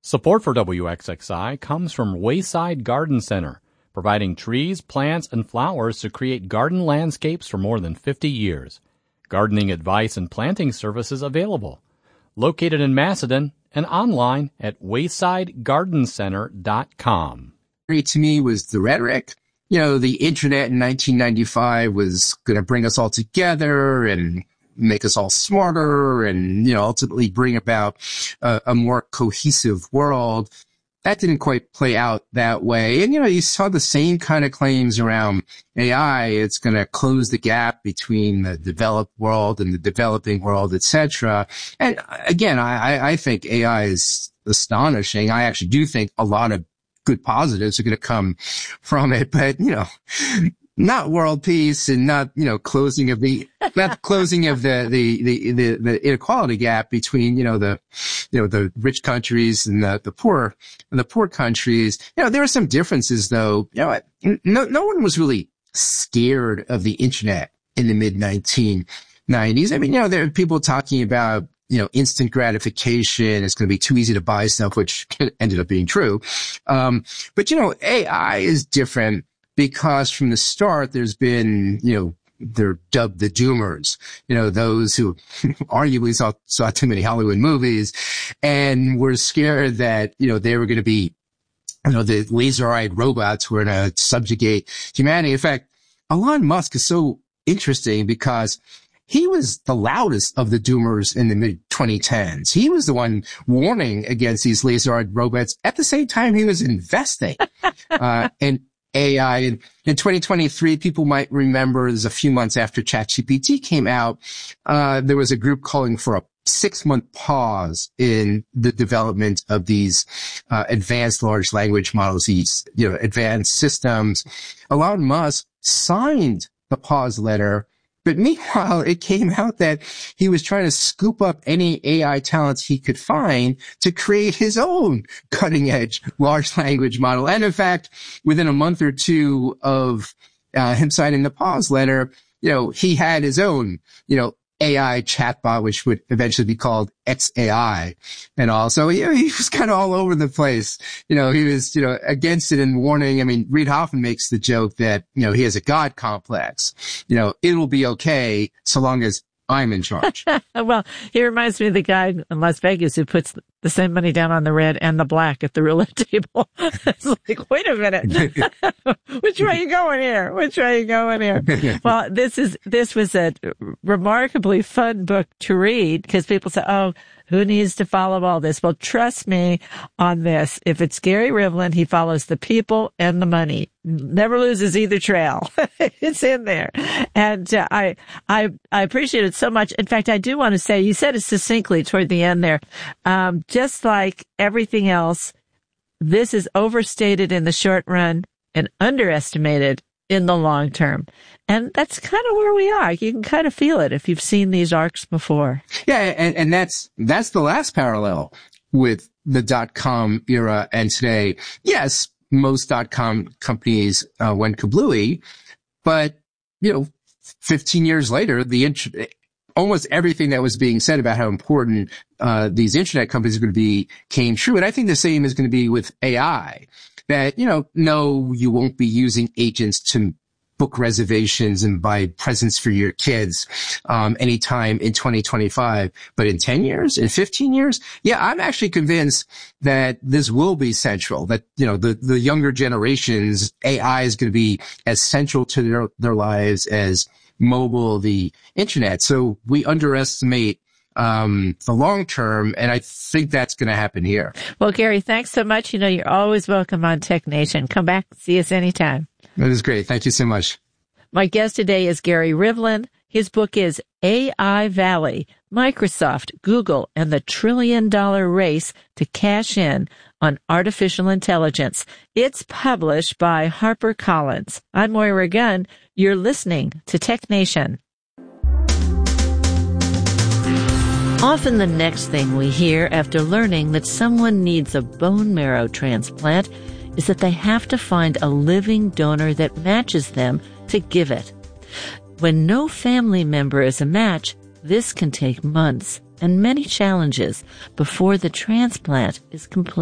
Support for WXXI comes from Wayside Garden Center, providing trees, plants, and flowers to create garden landscapes for more than 50 years. Gardening advice and planting services available. Located in Macedon and online at waysidegardencenter.com. To me was the rhetoric. You know, the internet in 1995 was going to bring us all together and make us all smarter and, you know, ultimately bring about a more cohesive world. That didn't quite play out that way. And, you know, you saw the same kind of claims around AI. It's going to close the gap between the developed world and the developing world, etc. And again, I think AI is astonishing. I actually do think a lot of good positives are going to come from it, but, you know, not world peace and not, you know, closing of the inequality gap between, the rich countries and the poor countries. You know, there are some differences though. You know, no one was really scared of the internet in the mid 1990s. I mean, you know, there are people talking about, you know, instant gratification. It's going to be too easy to buy stuff, which ended up being true. But, you know, AI is different because from the start, there's been, you know, they're dubbed the doomers, you know, those who arguably saw too many Hollywood movies and were scared that, you know, they were going to be, you know, the laser-eyed robots were going to subjugate humanity. In fact, Elon Musk is so interesting because he was the loudest of the doomers in the mid-2010s. He was the one warning against these laser-eyed robots at the same time he was investing in AI. In 2023, people might remember, there's a few months after ChatGPT came out, there was a group calling for a 6-month pause in the development of these advanced large language models, these, you know, advanced systems. Elon Musk signed the pause letter. But meanwhile, it came out that he was trying to scoop up any AI talents he could find to create his own cutting edge large language model. And in fact, within a month or two of him signing the pause letter, you know, he had his own, you know, AI chatbot, which would eventually be called XAI and all. So, you know, he was kind of all over the place. You know, he was, you know, against it and warning. I mean, Reid Hoffman makes the joke that, you know, he has a God complex. You know, it'll be okay so long as I'm in charge. Well, he reminds me of the guy in Las Vegas who puts the same money down on the red and the black at the roulette table. It's like, wait a minute. Which way are you going here? Which way are you going here? Well, this was a remarkably fun book to read because people say, oh, who needs to follow all this? Well, trust me on this. If it's Gary Rivlin, he follows the people and the money. Never loses either trail. It's in there. And I appreciate it so much. In fact, I do want to say, you said it succinctly toward the end there. Just like everything else, this is overstated in the short run and underestimated in the long term. And that's kind of where we are. You can kind of feel it if you've seen these arcs before. Yeah. And that's the last parallel with the .com era and today. Yes, most .com companies went kablooey, but, you know, 15 years later, almost everything that was being said about how important these internet companies are going to be came true. And I think the same is going to be with AI. That, you know, no, you won't be using agents to book reservations and buy presents for your kids anytime in 2025. But in 10 years, in 15 years, yeah, I'm actually convinced that this will be central, that, you know, the younger generations, AI is going to be as central to their lives as mobile, the internet. So we underestimate the long term, and I think that's going to happen here. Well, Gary, thanks so much. You know, you're always welcome on Tech Nation. Come back, see us anytime. That is great. Thank you so much. My guest today is Gary Rivlin. His book is AI Valley, Microsoft, Google, and the $1 trillion race to cash in on artificial intelligence. It's published by HarperCollins. I'm Moira Gunn. You're listening to Tech Nation. Often the next thing we hear after learning that someone needs a bone marrow transplant is that they have to find a living donor that matches them to give it. When no family member is a match, this can take months and many challenges before the transplant is complete.